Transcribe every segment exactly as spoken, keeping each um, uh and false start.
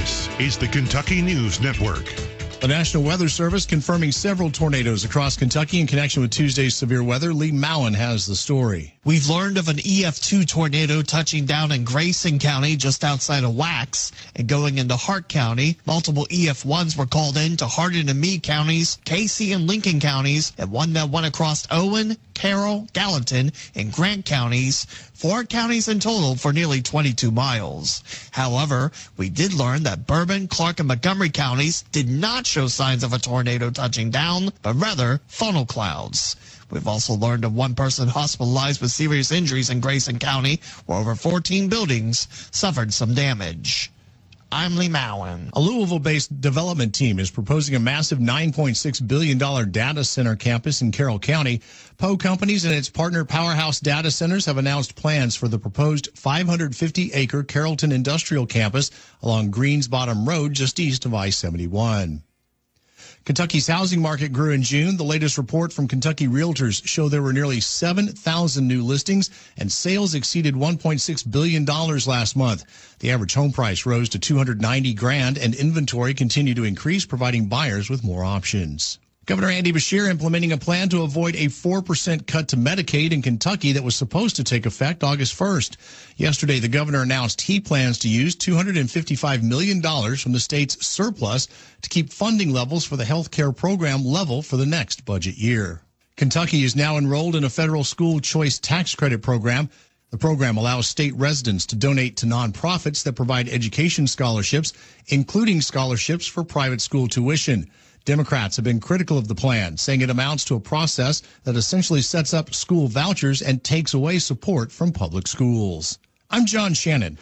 This is the Kentucky News Network. The National Weather Service confirming several tornadoes across Kentucky in connection with Tuesday's severe weather. Lee Mowen has the story. We've learned of an E F two tornado touching down in Grayson County just outside of Wax and going into Hart County. Multiple E F ones were called in to Hardin and Meade counties, Casey and Lincoln counties, and one that went across Owen, Carroll, Gallatin, and Grant counties. Four counties in total for nearly twenty-two miles. However, we did learn that Bourbon, Clark, and Montgomery counties did not show signs of a tornado touching down, but rather funnel clouds. We've also learned of one person hospitalized with serious injuries in Grayson County, where over fourteen buildings suffered some damage. I'm Lee Mowen. A Louisville-based development team is proposing a massive nine point six billion dollars data center campus in Carroll County. Poe Companies and its partner Powerhouse Data Centers have announced plans for the proposed five hundred fifty acre Carrollton Industrial Campus along Greens Bottom Road just east of I seventy-one. Kentucky's housing market grew in June. The latest report from Kentucky Realtors show there were nearly seven thousand new listings and sales exceeded one point six billion dollars last month. The average home price rose to two hundred ninety grand and inventory continued to increase, providing buyers with more options. Governor Andy Beshear implementing a plan to avoid a four percent cut to Medicaid in Kentucky that was supposed to take effect August first. Yesterday, the governor announced he plans to use two hundred fifty-five million dollars from the state's surplus to keep funding levels for the health care program level for the next budget year. Kentucky is now enrolled in a federal school choice tax credit program. The program allows state residents to donate to nonprofits that provide education scholarships, including scholarships for private school tuition. Democrats have been critical of the plan, saying it amounts to a process that essentially sets up school vouchers and takes away support from public schools. I'm John Shannon.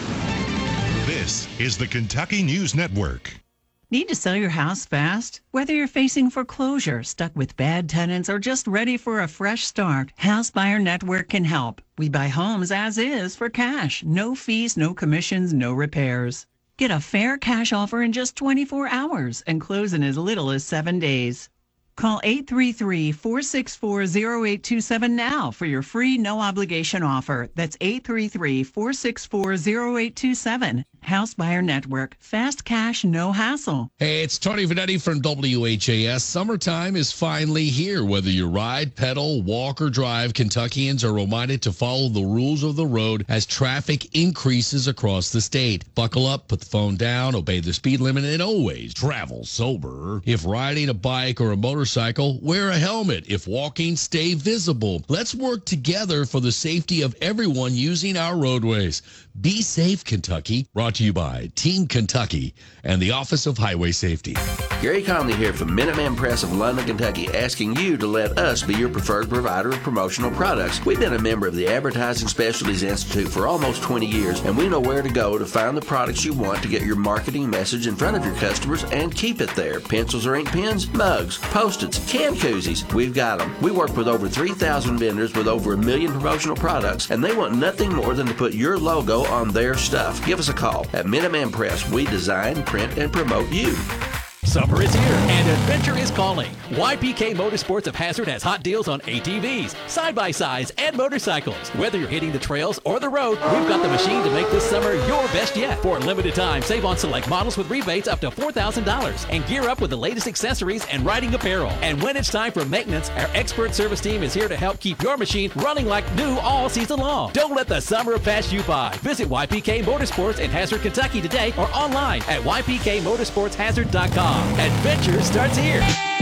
This is the Kentucky News Network. Need to sell your house fast? Whether you're facing foreclosure, stuck with bad tenants, or just ready for a fresh start, House Buyer Network can help. We buy homes as is for cash. No fees, no commissions, no repairs. Get a fair cash offer in just twenty-four hours and close in as little as seven days. Call eight three three, four six four, zero eight two seven now for your free no-obligation offer. That's eight three three, four six four, zero eight two seven. House Buyer Network. Fast cash, no hassle. Hey, it's Tony Vanetti from W H A S. Summertime is finally here. Whether you ride, pedal, walk, or drive, Kentuckians are reminded to follow the rules of the road as traffic increases across the state. Buckle up, put the phone down, obey the speed limit, and always travel sober. If riding a bike or a motorcycle, wear a helmet. If walking, stay visible. Let's work together for the safety of everyone using our roadways. Be safe, Kentucky. Brought to you by Team Kentucky and the Office of Highway Safety. Gary Conley here from Minuteman Press of London, Kentucky, asking you to let us be your preferred provider of promotional products. We've been a member of the Advertising Specialties Institute for almost twenty years, and we know where to go to find the products you want to get your marketing message in front of your customers and keep it there. Pencils or ink pens, mugs, Post-its, can koozies, we've got them. We work with over three thousand vendors with over a million promotional products, and they want nothing more than to put your logo on their stuff. Give us a call. At Minuteman Press, we design, print, and promote you. Summer is here and adventure is calling. Y P K Motorsports of Hazard has hot deals on A T Vs, side-by-sides, and motorcycles. Whether you're hitting the trails or the road, we've got the machine to make this summer your best yet. For a limited time, save on select models with rebates up to four thousand dollars and gear up with the latest accessories and riding apparel. And when it's time for maintenance, our expert service team is here to help keep your machine running like new all season long. Don't let the summer pass you by. Visit Y P K Motorsports in Hazard, Kentucky today or online at y p k motorsports hazard dot com. Adventure starts here.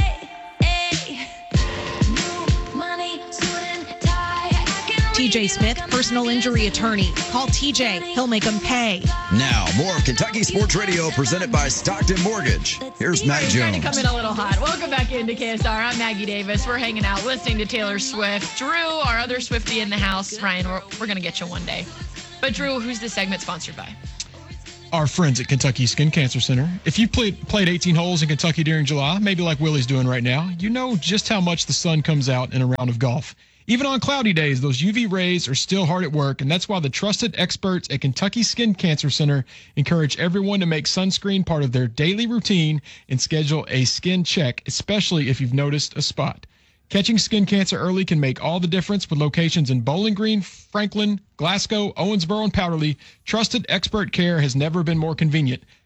T J Smith, personal injury attorney. Call T J. He'll make them pay. Now, more of Kentucky Sports Radio presented by Stockton Mortgage. Here's Matt Jones. Trying to come in a little hot. Welcome back into K S R. I'm Maggie Davis. We're hanging out, listening to Taylor Swift. Drew, our other Swiftie in the house. Ryan, we're, we're going to get you one day. But Drew, who's the segment sponsored by? Our friends at Kentucky Skin Cancer Center. If you played played eighteen holes in Kentucky during July, maybe like Willie's doing right now, you know just how much the sun comes out in a round of golf. Even on cloudy days, those U V rays are still hard at work, and that's why the trusted experts at Kentucky Skin Cancer Center encourage everyone to make sunscreen part of their daily routine and schedule a skin check, especially if you've noticed a spot. Catching skin cancer early can make all the difference with locations in Bowling Green, Franklin, Glasgow, Owensboro, and Powderly. Trusted expert care has never been more convenient.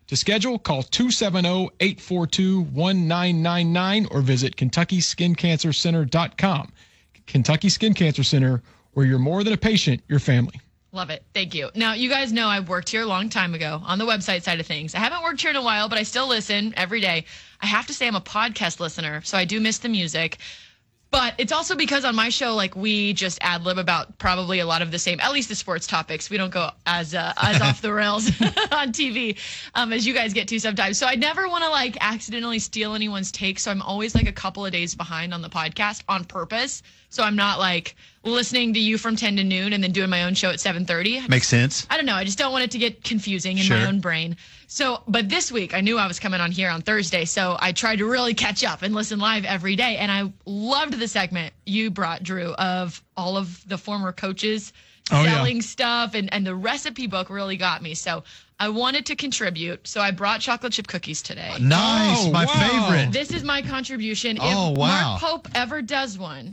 To schedule, call two seven zero, eight four two, one nine nine nine or visit Kentucky Skin Cancer Center dot com. Kentucky Skin Cancer Center, where you're more than a patient, you're family. Love it. Thank you. Now, you guys know I've worked here a long time ago on the website side of things. I haven't worked here in a while, but I still listen every day. I have to say I'm a podcast listener, so I do miss the music. But it's also because on my show, like, we just ad-lib about probably a lot of the same, at least the sports topics. We don't go as uh, as off the rails on T V um, as you guys get to sometimes. So I never want to, like, accidentally steal anyone's take. So I'm always, like, a couple of days behind on the podcast on purpose. So I'm not, like, listening to you from ten to noon and then doing my own show at seven thirty. Makes sense. I don't know. I just don't want it to get confusing in Sure. my own brain. So, but this week I knew I was coming on here on Thursday, so I tried to really catch up and listen live every day. And I loved the segment you brought, Drew, of all of the former coaches Oh, yeah. selling stuff, and, and the recipe book really got me. So I wanted to contribute, so I brought chocolate chip cookies today. Nice. Oh, my wow. favorite. This is my contribution. Oh, if wow. Mark Pope ever does one,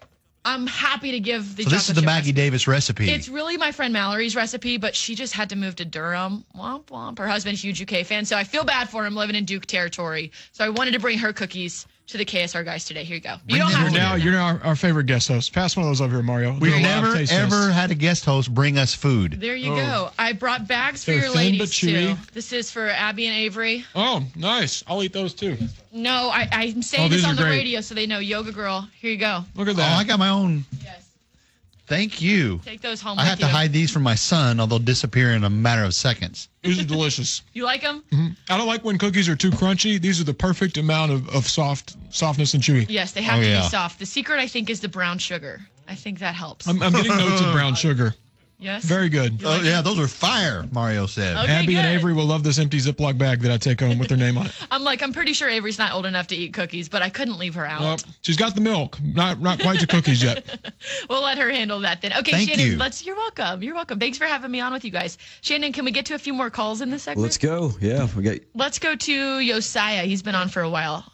I'm happy to give the So this is chocolate the chip Maggie recipe. Davis recipe. It's really my friend Mallory's recipe, but she just had to move to Durham. Womp womp. Her husband's a huge U K fan, so I feel bad for him living in Duke territory. So I wanted to bring her cookies to the K S R guys today. Here you go. You don't have You're to. now, you're now our, our favorite guest host. Pass one of those over here, Mario. We've Do a live never, taste ever test. had a guest host bring us food. There you Oh. go. I brought bags for They're your thin but ladies, too. chewy. This is for Abby and Avery. Oh, nice. I'll eat those too. No, I, I'm saying Oh, this these on are the great. radio so they know. Yoga Girl. Here you go. Look at Oh, that. I got my own. Yes. Thank you. Take those home I with have you. to hide these from my son, or they'll disappear in a matter of seconds. These are delicious. You like them? I don't like when cookies are too crunchy. These are the perfect amount of, of soft softness and chewy. Yes, they have Oh, to yeah. be soft. The secret, I think, is the brown sugar. I think that helps. I'm, I'm getting notes of brown sugar. Yes? Very good. Oh, yeah, those are fire, Mario said. Okay, Abby and good. Avery will love this empty Ziploc bag that I take home with their name on it. I'm like, I'm pretty sure Avery's not old enough to eat cookies, but I couldn't leave her out. Well, she's got the milk, not not quite the cookies yet. We'll let her handle that then. Okay, Thank Shannon, you. let's. You're welcome. You're welcome. Thanks for having me on with you guys. Shannon, can we get to a few more calls in this segment? Let's go. Yeah, we got. Let's go to Josiah. He's been on for a while.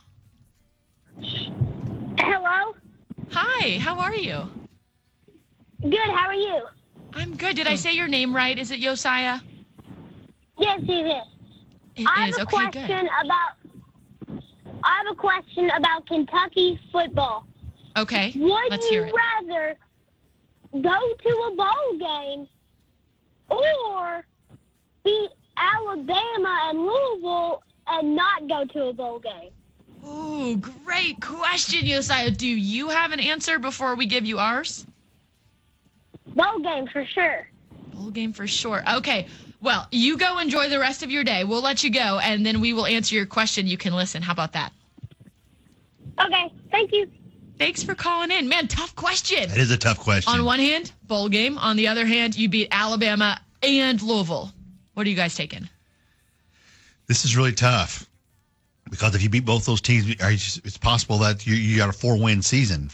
Hello? Hi, how are you? Good, how are you? I'm good. Did I say your name right? Is it Josiah? Yes, it is. It I have is. a Okay, question good. about I have a question about Kentucky football. Okay, Would let's you hear it. rather go to a bowl game or beat Alabama and Louisville and not go to a bowl game? Ooh, great question, Josiah. Do you have an answer before we give you ours? Bowl game for sure. Bowl game for sure. Okay. Well, you go enjoy the rest of your day. We'll let you go, and then we will answer your question. You can listen. How about that? Okay, thank you. Thanks for calling in. Man, tough question. That is a tough question. On one hand, bowl game. On the other hand, you beat Alabama and Louisville. What are you guys taking? This is really tough because if you beat both those teams, it's possible that you, you got a four-win season.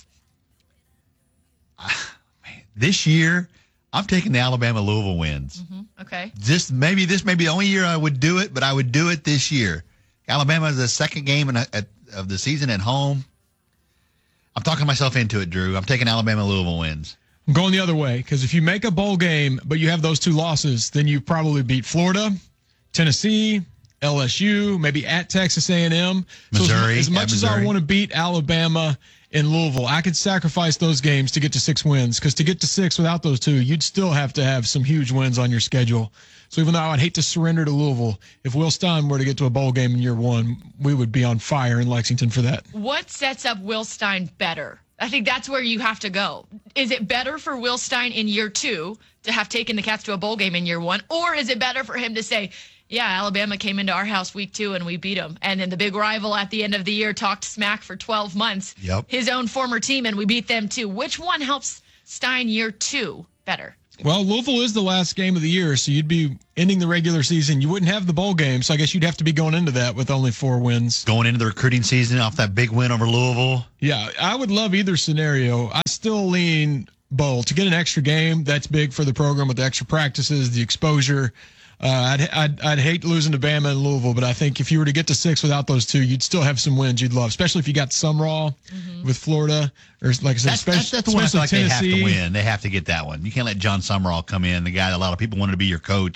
This year, I'm taking the Alabama Louisville wins. Mm-hmm. Okay. Just maybe this may be the only year I would do it, but I would do it this year. Alabama is the second game in a, at, of the season at home. I'm talking myself into it, Drew. I'm taking Alabama Louisville wins. I'm going the other way because if you make a bowl game, but you have those two losses, then you probably beat Florida, Tennessee, L S U, maybe at Texas A and M. Missouri, So as, as much at as I Missouri. want to beat Alabama and Louisville, I could sacrifice those games to get to six wins because to get to six without those two, you'd still have to have some huge wins on your schedule. So even though I'd hate to surrender to Louisville, if Will Stein were to get to a bowl game in year one, we would be on fire in Lexington for that. What sets up Will Stein better? I think that's where you have to go. Is it better for Will Stein in year two to have taken the Cats to a bowl game in year one? Or is it better for him to say, yeah, Alabama came into our house week two and we beat them. And then the big rival at the end of the year talked smack for twelve months. Yep. His own former team, and we beat them too. Which one helps Stein year two better? Well, Louisville is the last game of the year, so you'd be ending the regular season. You wouldn't have the bowl game, so I guess you'd have to be going into that with only four wins. Going into the recruiting season off that big win over Louisville. Yeah, I would love either scenario. I still lean bowl. To get an extra game, that's big for the program with the extra practices, the exposure. Uh, I'd, I'd I'd hate losing to Bama and Louisville, but I think if you were to get to six without those two, you'd still have some wins you'd love, especially if you got Sumrall Mm-hmm. with Florida, or like I said, That's, especially, that's, that's the one I feel like especially they have to Tennessee. win. They have to get that one. You can't let John Sumrall come in, the guy that a lot of people wanted to be your coach,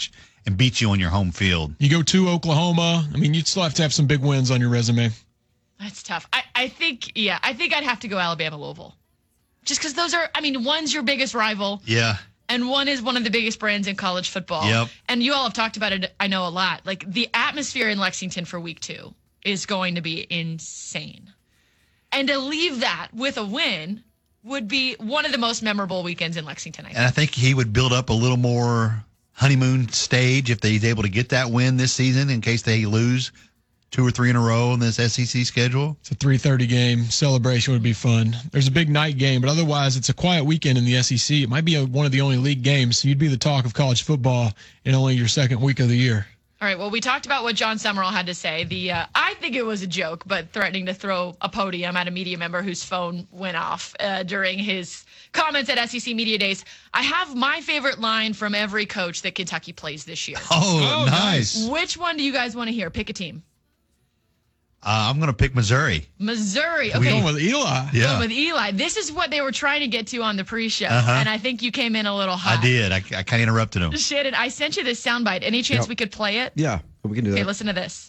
and beat you on your home field. You go to Oklahoma. I mean, you'd still have to have some big wins on your resume. That's tough. I, I think, yeah, I think I'd have to go Alabama, Louisville. Just because those are, I mean, one's your biggest rival. Yeah. And one is one of the biggest brands in college football. Yep. And you all have talked about it, I know, a lot. Like, the atmosphere in Lexington for week two is going to be insane. And to leave that with a win would be one of the most memorable weekends in Lexington, I think. And I think he would build up a little more honeymoon stage if he's able to get that win this season in case they lose two or three in a row in this S E C schedule. It's a three thirty game. Celebration would be fun. There's a big night game, but otherwise it's a quiet weekend in the S E C. It might be a, one of the only league games, so you'd be the talk of college football in only your second week of the year. All right, well, we talked about what John Summerall had to say. The uh, I think it was a joke, but threatening to throw a podium at a media member whose phone went off uh, during his comments at S E C Media Days. I have my favorite line from every coach that Kentucky plays this year. Oh, oh nice. Which one do you guys want to hear? Pick a team. Uh, I'm going to pick Missouri. Missouri. Okay. We're going with Eli. Yeah. Going with Eli. This is what they were trying to get to on the pre-show, Uh-huh. and I think you came in a little hot. I did. I, I kind of interrupted him. Shannon, I sent you this soundbite. Any chance Yep. we could play it? Yeah, we can do Okay, that. listen to this.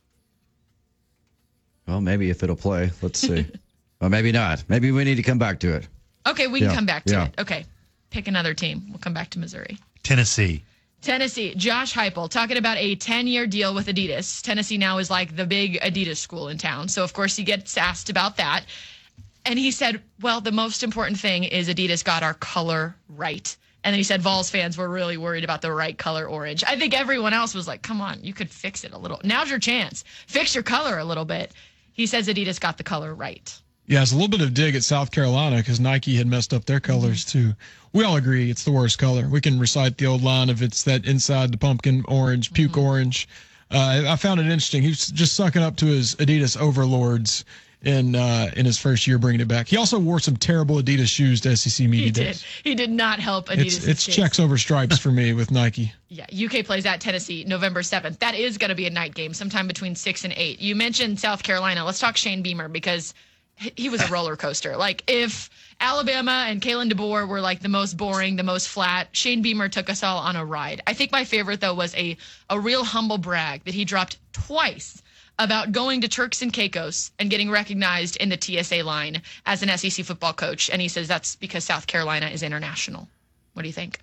Well, maybe if it'll play. Let's see. Well, maybe not. Maybe we need to come back to it. Okay, we can Yeah, come back to yeah. it. Okay, pick another team. We'll come back to Missouri. Tennessee. Tennessee, Josh Heupel talking about a ten-year deal with Adidas. Tennessee now is like the big Adidas school in town. So, of course, he gets asked about that. And he said, well, the most important thing is Adidas got our color right. And then he said Vols fans were really worried about the right color orange. I think everyone else was like, come on, you could fix it a little. Now's your chance. Fix your color a little bit. He says Adidas got the color right. Yeah, it's a little bit of dig at South Carolina because Nike had messed up their colors too. We all agree it's the worst color. We can recite the old line if it's that inside the pumpkin orange, puke mm-hmm. orange. Uh, I found it interesting. He was just sucking up to his Adidas overlords in uh, in his first year bringing it back. He also wore some terrible Adidas shoes to S E C Media He Days. did. He did not help Adidas. It's, it's checks over stripes for me with Nike. Yeah, U K plays at Tennessee November seventh. That is going to be a night game sometime between six and eight. You mentioned South Carolina. Let's talk Shane Beamer because he was a roller coaster. Like, if Alabama and Kalen DeBoer were like the most boring, the most flat, Shane Beamer took us all on a ride. I think my favorite, though, was a, a real humble brag that he dropped twice about going to Turks and Caicos and getting recognized in the T S A line as an S E C football coach. And he says that's because South Carolina is international. What do you think?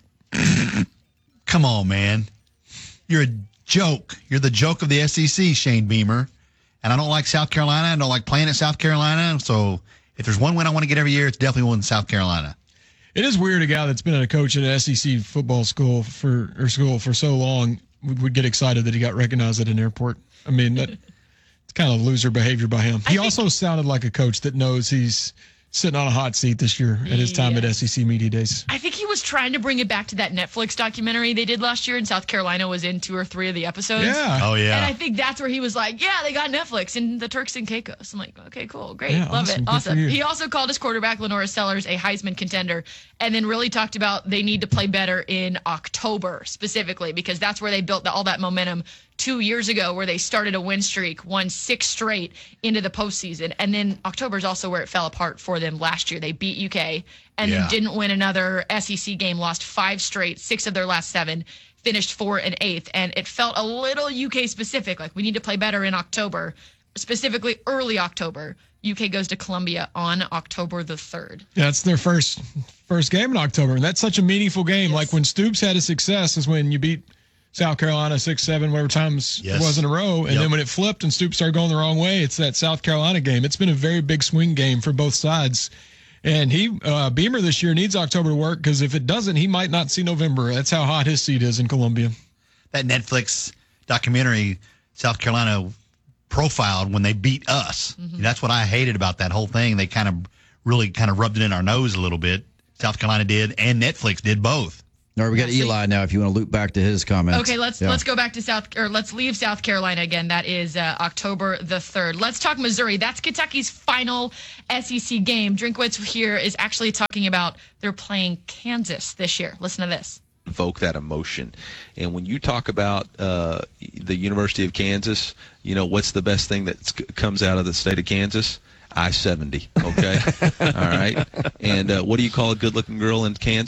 Come on, man. You're a joke. You're the joke of the S E C, Shane Beamer. And I don't like South Carolina. I don't like playing at South Carolina. So if there's one win I want to get every year, it's definitely one in South Carolina. It is weird a guy that's been a coach at an S E C football school for or school for so long would, would get excited that he got recognized at an airport. I mean, that it's kind of loser behavior by him. He also sounded like a coach that knows he's sitting on a hot seat this year at his time Yeah. at S E C Media Days. I think he was trying to bring it back to that Netflix documentary they did last year, and South Carolina was in two or three of the episodes. Yeah. Oh, yeah. And I think that's where he was like, yeah, they got Netflix in the Turks and Caicos. I'm like, okay, cool, great, Yeah, love awesome. it, Good for awesome. you. He also called his quarterback, Lenora Sellers, a Heisman contender, and then really talked about they need to play better in October specifically because that's where they built the, all that momentum two years ago where they started a win streak, won six straight into the postseason. And then October is also where it fell apart for them last year. They beat U K and Yeah. then didn't win another S E C game, lost five straight, six of their last seven, finished four and eighth. And it felt a little U K specific, like we need to play better in October, specifically early October. U K goes to Columbia on October the third. Yeah, it's their first first game in October, and that's such a meaningful game. Like when Stoops had a success is when you beat South Carolina six, seven, whatever times Yes. it was in a row, and Yep. then when it flipped and Stoops started going the wrong way, it's that South Carolina game. It's been a very big swing game for both sides, and he uh, Beamer this year needs October to work because if it doesn't, he might not see November. That's how hot his seat is in Columbia. That Netflix documentary, South Carolina profiled when they beat us. Mm-hmm. That's what I hated about that whole thing. They kind of really kind of rubbed it in our nose a little bit. South Carolina did, and Netflix did both. All right, we got Eli now if you want to loop back to his comments. Okay, let's Yeah. let's go back to South or let's leave South Carolina again. That is uh, October the third. Let's talk Missouri. That's Kentucky's final S E C game. Drinkwitz here is actually talking about they're playing Kansas this year. Listen to this. Evoke that emotion. And when you talk about uh, the University of Kansas, you know, what's the best thing that comes out of the state of Kansas? I seventy, okay? All right. And uh, what do you call a good-looking girl in Kansas?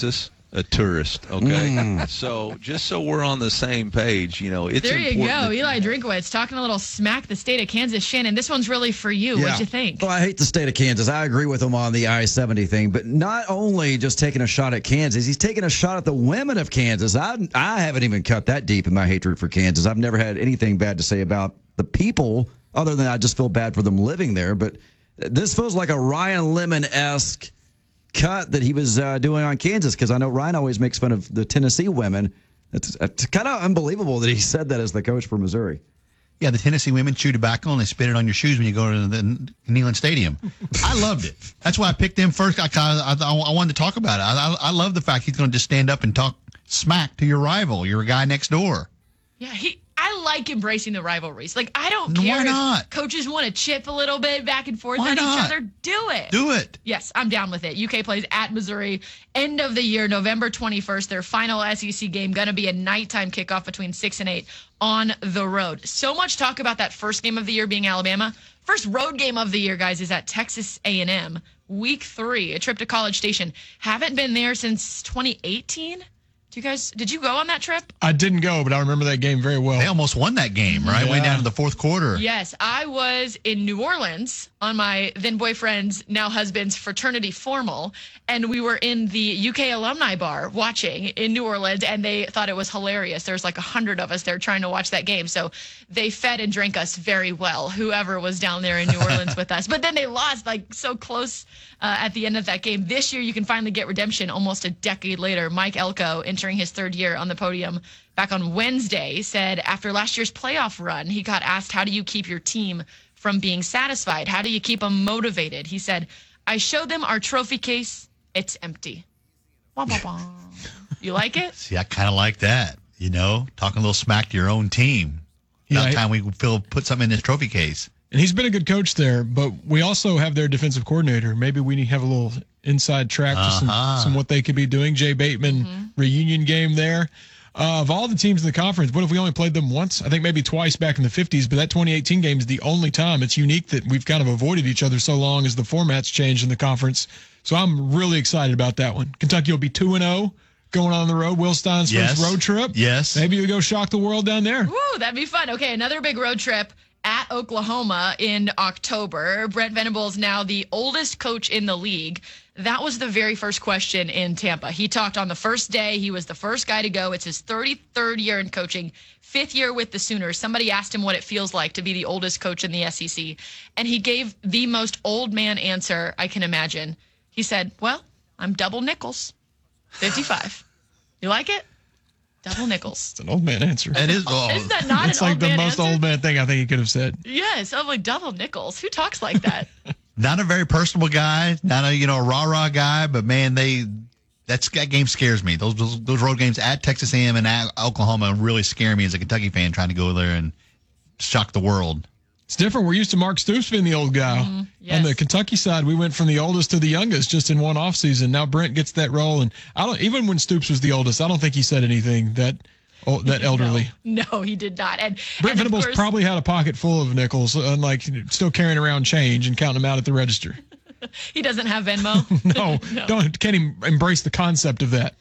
a tourist. Okay, Mm. so just so we're on the same page, you know, it's there you important go, that- Eli Drinkowitz talking a little smack the state of Kansas. Shannon, this one's really for you. Yeah. What'd you think? Well, I hate the state of Kansas. I agree with him on the I seventy thing, but not only just taking a shot at Kansas, he's taking a shot at the women of Kansas. I I haven't even cut that deep in my hatred for Kansas. I've never had anything bad to say about the people, other than I just feel bad for them living there. But this feels like a Ryan Lemon-esque cut that he was uh, doing on Kansas, because I know Ryan always makes fun of the Tennessee women. It's, it's kind of unbelievable that he said that as the coach for Missouri. Yeah, the Tennessee women chew tobacco and they spit it on your shoes when you go to the Neyland Stadium. I loved it. That's why I picked them first. I, I, I, I wanted to talk about it. I, I, I love the fact he's going to just stand up and talk smack to your rival, your guy next door. Yeah, he. I like embracing the rivalries. Like, I don't Why care not? if coaches want to chip a little bit back and forth Why at not? each other. Do it. Do it. Yes, I'm down with it. U K plays at Missouri, end of the year, November twenty-first. Their final S E C game, going to be a nighttime kickoff between six and eight on the road. So much talk about that first game of the year being Alabama. First road game of the year, guys, is at Texas A and M, week three, a trip to College Station. Haven't been there since twenty eighteen. Do you guys, did you go on that trip? I didn't go, but I remember that game very well. They almost won that game, right? Yeah. Way down to the fourth quarter. Yes, I was in New Orleans on my then boyfriend's, now husband's fraternity formal, and we were in the U K alumni bar watching in New Orleans, and they thought it was hilarious. There's like a hundred of us there trying to watch that game, so they fed and drank us very well, whoever was down there in New Orleans with us. But then they lost like so close uh, at the end of that game. This year, you can finally get redemption almost a decade later. Mike Elko, entering his third year on the podium back on Wednesday, said after last year's playoff run, he got asked, how do you keep your team from being satisfied? How do you keep them motivated? He said, I showed them our trophy case. It's empty. Wah, wah, wah. You like it? See, I kind of like that. You know, talking a little smack to your own team. Yeah, About I- time we Phil put something in this trophy case. And he's been a good coach there, but we also have their defensive coordinator. Maybe we need to have a little inside track to some, Uh-huh. some what they could be doing. Jay Bateman reunion game there. Uh, of all the teams in the conference, what if we only played them once? I think maybe twice back in the fifties, but that twenty eighteen game is the only time. It's unique that we've kind of avoided each other so long as the format's changed in the conference. So I'm really excited about that one. Kentucky will be two and oh going on the road. Will Stein's Yes. first road trip. Yes. Maybe we go shock the world down there. Woo, that'd be fun. Okay, another big road trip at Oklahoma in October. Brent Venables, now the oldest coach in the league. That was the very first question in Tampa. He talked on the first day. He was the first guy to go. It's his thirty-third year in coaching, fifth year with the Sooners. Somebody asked him what it feels like to be the oldest coach in the S E C, and he gave the most old man answer I can imagine. He said, well, I'm double nickels, fifty-five. You like it? Double nickels. It's an old man answer. It is. Oh, Isn't that not It's an like old the man most answer? old man thing I think he could have said. Yes, I'm like double nickels. Who talks like that? Not a very personable guy, not a you know a rah rah guy, but man, they that's that game scares me. Those those, those road games at Texas A and M and at Oklahoma really scare me as a Kentucky fan trying to go there and shock the world. It's different. We're used to Mark Stoops being the old guy. Mm-hmm. Yes. On the Kentucky side, we went from the oldest to the youngest just in one offseason. Now Brent gets that role, and I don't even when Stoops was the oldest, I don't think he said anything that oh, that elderly. No, no, he did not. And Brent and of Venables course- probably had a pocket full of nickels, unlike still carrying around change and counting them out at the register. He doesn't have Venmo. No, don't can't even embrace the concept of that.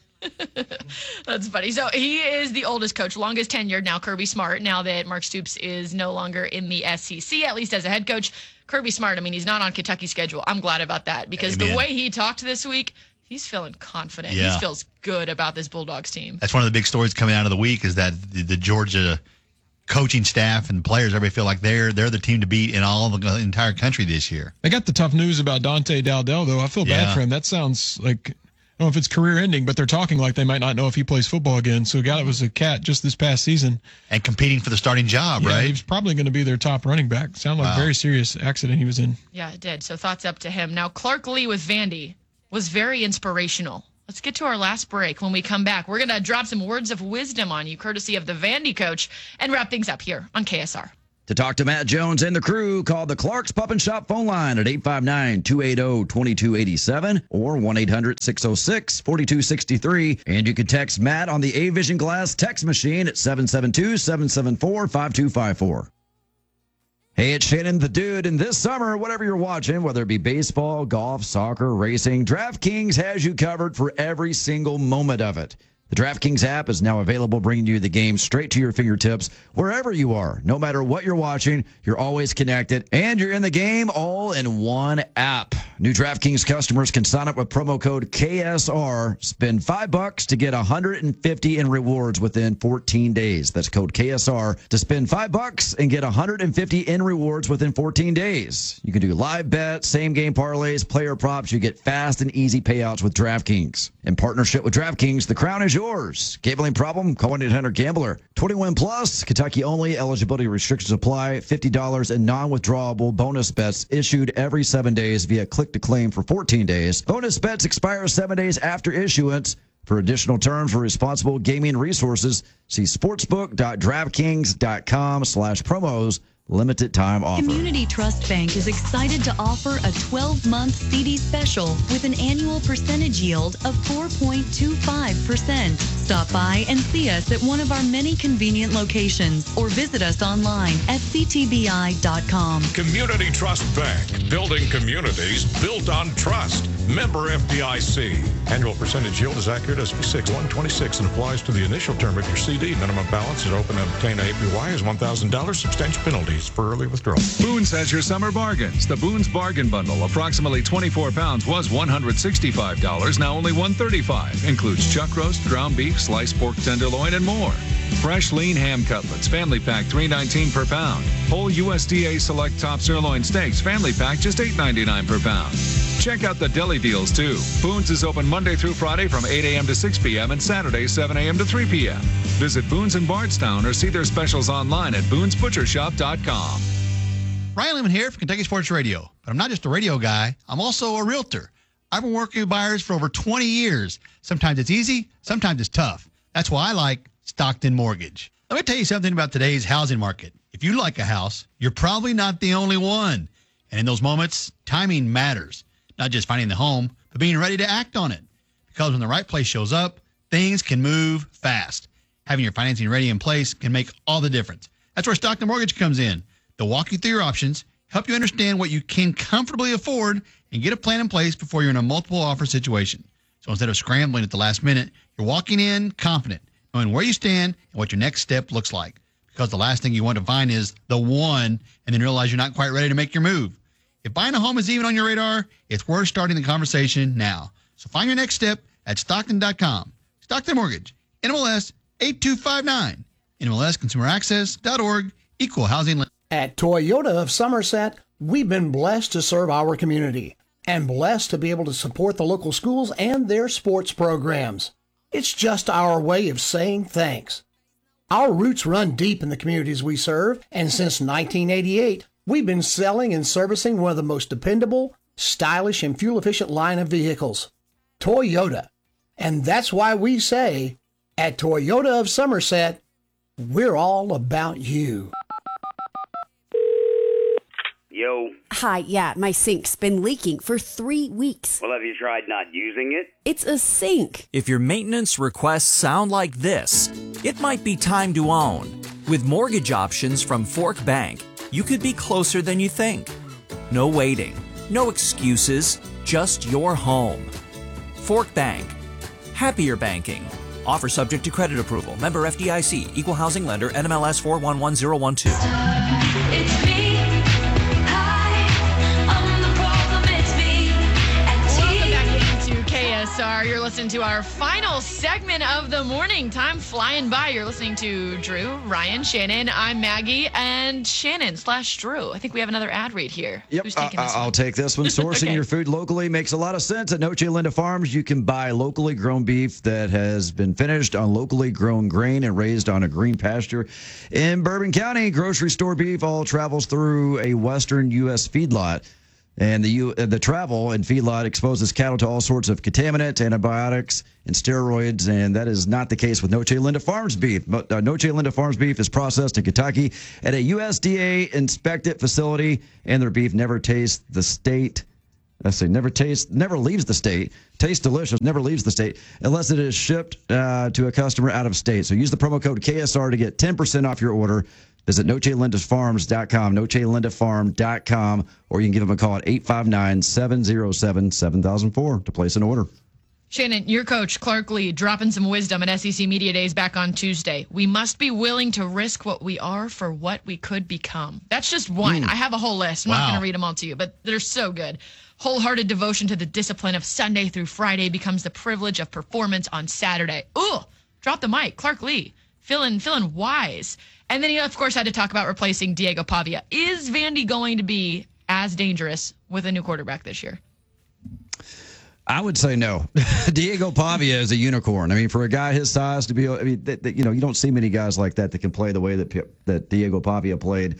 That's funny. So he is the oldest coach, longest tenured now, Kirby Smart, now that Mark Stoops is no longer in the S E C, at least as a head coach. Kirby Smart, I mean, he's not on Kentucky's schedule. I'm glad about that because Amen. the way he talked this week, he's feeling confident. Yeah. He feels good about this Bulldogs team. That's one of the big stories coming out of the week is that the, the Georgia coaching staff and players, everybody feel like they're they're the team to beat in all of the entire country this year. I got the tough news about Dante Dowdell, though. I feel Yeah. bad for him. That sounds like, I don't know if it's career ending, but they're talking like they might not know if he plays football again. So a guy that was a cat just this past season. And competing for the starting job, Yeah, right? he was probably going to be their top running back. Sounded like Wow. a very serious accident he was in. Yeah, it did. So thoughts up to him. Now, Clark Lee with Vandy was very inspirational. Let's get to our last break. When we come back, we're going to drop some words of wisdom on you, courtesy of the Vandy coach, and wrap things up here on K S R. To talk to Matt Jones and the crew, call the Clark's Pup and Shop phone line at eight five nine, two eight zero, two two eight seven or one eight hundred, six oh six, four two six three. And you can text Matt on the A-Vision Glass text machine at seven seven two, seven seven four, five two five four. Hey, it's Shannon the Dude, and this summer, whatever you're watching, whether it be baseball, golf, soccer, racing, DraftKings has you covered for every single moment of it. The DraftKings app is now available, bringing you the game straight to your fingertips wherever you are. No matter what you're watching, you're always connected, and you're in the game all in one app. New DraftKings customers can sign up with promo code K S R, spend five bucks to get one hundred fifty in rewards within fourteen days. That's code K S R to spend five bucks and get one hundred fifty in rewards within fourteen days. You can do live bets, same game parlays, player props. You get fast and easy payouts with DraftKings. In partnership with DraftKings, the crown is yours. Gambling problem? Call one eight hundred gambler. twenty-one plus, Kentucky only. Eligibility restrictions apply. fifty dollars in non-withdrawable bonus bets issued every seven days via click to claim for fourteen days. Bonus bets expire seven days after issuance. For additional terms for responsible gaming resources, see sportsbook.draftkings.com slash promos. Limited time offer. Community Trust Bank is excited to offer a twelve-month C D special with an annual percentage yield of four point two five percent. Stop by and see us at one of our many convenient locations or visit us online at c t b i dot com. Community Trust Bank, building communities built on trust. Member F D I C. Annual percentage yield is accurate as P six one twenty-six and applies to the initial term of your C D. Minimum balance is open and obtain a A P Y is one thousand dollars. Substantial penalties for early withdrawal. Boone's has your summer bargains. The Boone's Bargain Bundle, approximately twenty-four pounds, was one hundred sixty-five dollars, now only one hundred thirty-five dollars. Includes chuck roast, ground beef, sliced pork tenderloin, and more. Fresh lean ham cutlets, family pack, three nineteen per pound. Whole U S D A Select Top Sirloin Steaks, family pack, just eight ninety-nine per pound. Check out the deli deals, too. Boone's is open Monday through Friday from eight a.m. to six p.m. and Saturday seven a.m. to three p.m. Visit Boone's in Bardstown or see their specials online at boons butcher shop dot com. Ryan Lehman here for Kentucky Sports Radio. But I'm not just a radio guy. I'm also a realtor. I've been working with buyers for over twenty years. Sometimes it's easy. Sometimes it's tough. That's why I like Stockton Mortgage. Let me tell you something about today's housing market. If you like a house, you're probably not the only one. And in those moments, timing matters. Not just finding the home, but being ready to act on it. Because when the right place shows up, things can move fast. Having your financing ready in place can make all the difference. That's where Stockton Mortgage comes in. They'll walk you through your options, help you understand what you can comfortably afford, and get a plan in place before you're in a multiple offer situation. So instead of scrambling at the last minute, you're walking in confident, knowing where you stand and what your next step looks like. Because the last thing you want to find is the one, and then realize you're not quite ready to make your move. If buying a home is even on your radar, it's worth starting the conversation now. So find your next step at Stockton dot com. Stockton Mortgage, N M L S eight two five nine, N M L S consumer access dot org, equal housing. At Toyota of Somerset, we've been blessed to serve our community and blessed to be able to support the local schools and their sports programs. It's just our way of saying thanks. Our roots run deep in the communities we serve, and since nineteen eighty-eight, we've been selling and servicing one of the most dependable, stylish, and fuel-efficient line of vehicles, Toyota. And that's why we say, at Toyota of Somerset, we're all about you. Yo. Hi, yeah, my sink's been leaking for three weeks. Well, have you tried not using it? It's a sink. If your maintenance requests sound like this, it might be time to own. With mortgage options from Fork Bank, you could be closer than you think. No waiting, no excuses, just your home. Fork Bank. Happier banking. Offer subject to credit approval. Member F D I C. Equal housing lender. N M L S four one one zero one two. It's me. K S R. You're listening to our final segment of the morning. Time flying by. You're listening to Drew, Ryan, Shannon. I'm Maggie, and Shannon slash Drew. I think we have another ad read here. Yep, Who's taking uh, this I'll one? take this one. Sourcing Okay. your food locally makes a lot of sense. At Noche Linda Farms, you can buy locally grown beef that has been finished on locally grown grain and raised on a green pasture. In Bourbon County, grocery store beef all travels through a western U S feedlot. And the U, uh, the travel and feedlot exposes cattle to all sorts of contaminants, antibiotics, and steroids, and that is not the case with Noche Linda Farms beef. But uh, Noche Linda Farms beef is processed in Kentucky at a U S D A-inspected facility, and their beef never tastes the state. I say never tastes, never leaves the state. Tastes delicious, never leaves the state unless it is shipped uh, to a customer out of state. So use the promo code K S R to get ten percent off your order. Visit noche linda farms dot com, noche linda farm dot com, or you can give them a call at eight five nine, seven oh seven, seven thousand four to place an order. Shannon, your coach, Clark Lee, dropping some wisdom at S E C Media Days back on Tuesday. We must be willing to risk what we are for what we could become. That's just one. Mm. I have a whole list. I'm Wow. not going to read them all to you, but they're so good. Wholehearted devotion to the discipline of Sunday through Friday becomes the privilege of performance on Saturday. Ooh, drop the mic. Clark Lee, feeling, feeling wise. And then he, of course, had to talk about replacing Diego Pavia. Is Vandy going to be as dangerous with a new quarterback this year? I would say no. Diego Pavia is a unicorn. I mean, for a guy his size to be, I mean, that, that, you know, you don't see many guys like that that can play the way that that Diego Pavia played.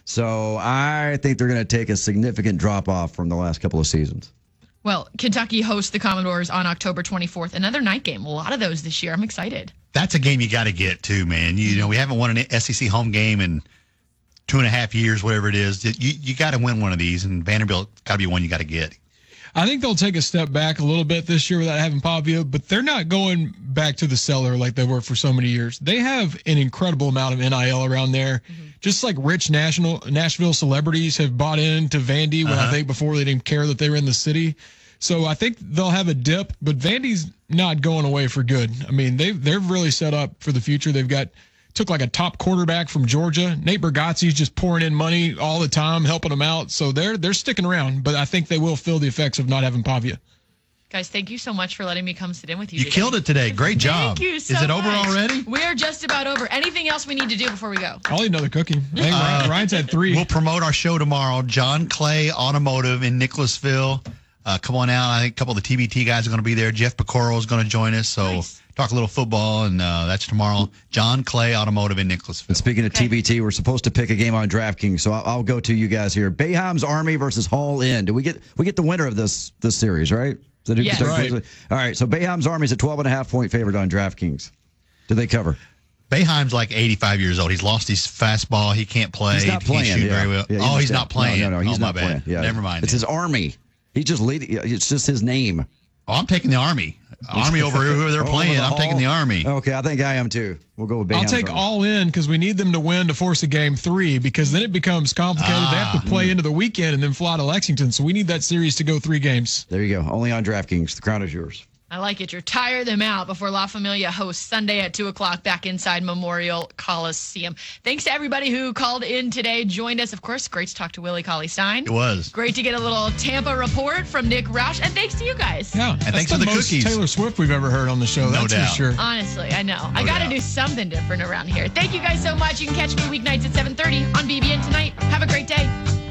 So I think they're going to take a significant drop off from the last couple of seasons. Well, Kentucky hosts the Commodores on October twenty-fourth. Another night game. A lot of those this year. I'm excited. That's a game you got to get too, man. You know, we haven't won an S E C home game in two and a half years, whatever it is. You you got to win one of these, and Vanderbilt got to be one you got to get. I think they'll take a step back a little bit this year without having Pavia, but they're not going back to the cellar like they were for so many years. They have an incredible amount of N I L around there. Mm-hmm. Just like rich national Nashville celebrities have bought into Vandy when uh-huh. I think before they didn't care that they were in the city. So I think they'll have a dip, but Vandy's not going away for good. I mean, they've, they're really set up for the future. They've got took like a top quarterback from Georgia. Nate Bargatze's just pouring in money all the time, helping them out. So they're they're sticking around, but I think they will feel the effects of not having Pavia. Guys, thank you so much for letting me come sit in with you You today. killed it today. Great job. Thank you so Is it much. over already? We are just about over. Anything else we need to do before we go? I'll eat another cookie. Hey, Ryan, Uh, Ryan's had three. We'll promote our show tomorrow. John Clay Automotive in Nicholasville. Uh, come on out. I think a couple of the T B T guys are going to be there. Jeff Picoro is going to join us. So Nice. talk a little football, and uh, that's tomorrow. John Clay Automotive in Nicholasville. And speaking of Okay. T B T, we're supposed to pick a game on DraftKings, so I'll, I'll go to you guys here. Boeheim's Army versus Hall Inn. Do we get we get the winner of this this series, right? Is that who- Yes. is that- Right. All right, so Boeheim's Army is a twelve and a half point favorite on DraftKings. Do they cover? Boeheim's like eighty-five years old. He's lost his fastball. He can't play. He's not He can't playing. shoot yeah. very well. Yeah, oh, he's yeah. not playing. No, no, no he's oh, my not bad. playing. Yeah. Never mind. It's then. his Army. He's just leading. It's just his name. Oh, I'm taking the Army. Army over who they're Over playing. the I'm taking Hall. the Army. Okay, I think I am too. We'll go with I'll Boeheim's take Army. all in because we need them to win to force a game three because then it becomes complicated. Ah. they have to play into the weekend and then fly to Lexington. So we need that series to go three games. There you go. Only on DraftKings. The crown is yours. I like it. You're tire them out before La Familia hosts Sunday at two o'clock back inside Memorial Coliseum. Thanks to everybody who called in today, joined us. Of course, great to talk to Willie Cauley-Stein. It was. Great to get a little Tampa report from Nick Roush. And thanks to you guys. Yeah, And that's thanks the for the most cookies. Taylor Swift we've ever heard on the show. No That's doubt. for sure. Honestly, I know. I got to doubt. do something different around here. Thank you guys so much. You can catch me weeknights at seven thirty on B B N tonight. Have a great day.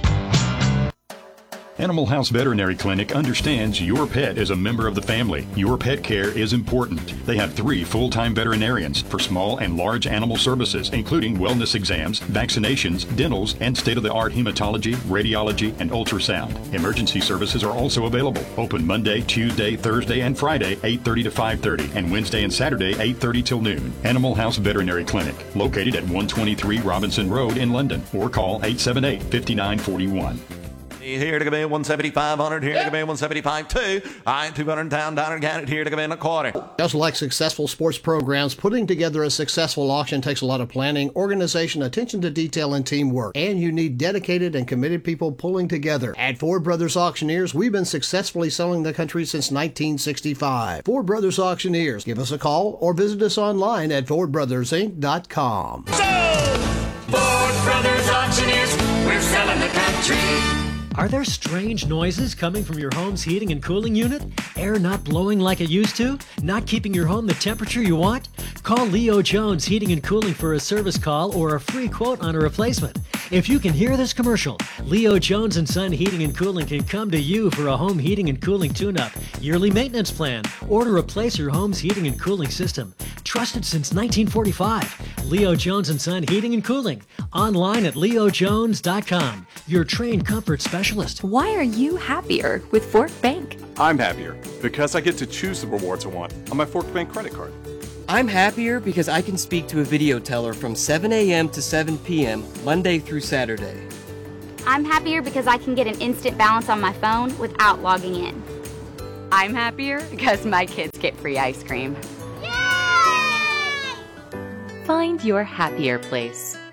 Animal House Veterinary Clinic understands your pet is a member of the family. Your pet care is important. They have three full-time veterinarians for small and large animal services, including wellness exams, vaccinations, dentals, and state-of-the-art hematology, radiology, and ultrasound. Emergency services are also available. Open Monday, Tuesday, Thursday, and Friday, eight thirty to five thirty, and Wednesday and Saturday, eight thirty till noon. Animal House Veterinary Clinic, located at one twenty-three Robinson Road in London, or call eight seven eight, five nine four one. Here to come in one seventy-five hundred, here to come in one seventy-five two. I ain't two hundred down, down, got it here to come in a quarter. Just like successful sports programs, putting together a successful auction takes a lot of planning, organization, attention to detail, and teamwork. And you need dedicated and committed people pulling together. At Ford Brothers Auctioneers, we've been successfully selling the country since nineteen sixty-five. Ford Brothers Auctioneers. Give us a call or visit us online at ford brothers inc dot com. Ford Brothers Auctioneers, we're selling the country. Are there strange noises coming from your home's heating and cooling unit? Air not blowing like it used to? Not keeping your home the temperature you want? Call Leo Jones Heating and Cooling for a service call or a free quote on a replacement. If you can hear this commercial, Leo Jones and Son Heating and Cooling can come to you for a home heating and cooling tune-up, yearly maintenance plan, or to replace your home's heating and cooling system. Trusted since nineteen forty-five. Leo Jones and Son Heating and Cooling. Online at leo jones dot com. Your trained comfort specialist. Why are you happier with Fork Bank? I'm happier because I get to choose the rewards I want on my Fork Bank credit card. I'm happier because I can speak to a video teller from seven a.m. to seven p.m. Monday through Saturday. I'm happier because I can get an instant balance on my phone without logging in. I'm happier because my kids get free ice cream. Yay! Find your happier place.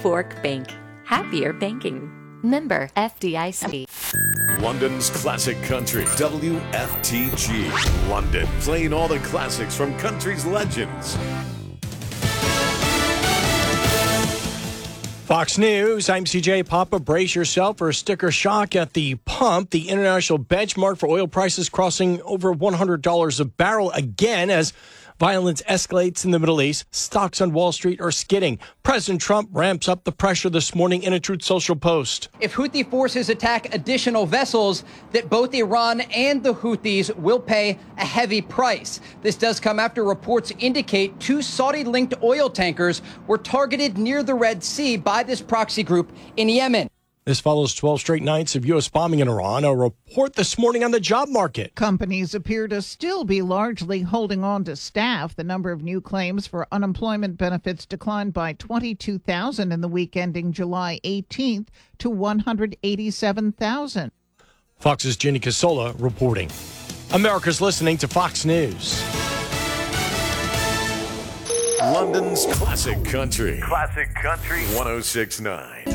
Fork Bank. Happier banking. Member F D I C. London's classic country, W F T G. London, playing all the classics from country's legends. Fox News, I'm C J Papa. Brace yourself for a sticker shock at the pump. The international benchmark for oil prices crossing over one hundred dollars a barrel again as violence escalates in the Middle East. Stocks on Wall Street are skidding. President Trump ramps up the pressure this morning in a Truth Social post. If Houthi forces attack additional vessels, that both Iran and the Houthis will pay a heavy price. This does come after reports indicate two Saudi-linked oil tankers were targeted near the Red Sea by this proxy group in Yemen. This follows twelve straight nights of U S bombing in Iran. A report this morning on the job market. Companies appear to still be largely holding on to staff. The number of new claims for unemployment benefits declined by twenty-two thousand in the week ending July eighteenth to one hundred eighty-seven thousand. Fox's Jenny Casola reporting. America's listening to Fox News. London's classic country. Classic country. one oh six point nine.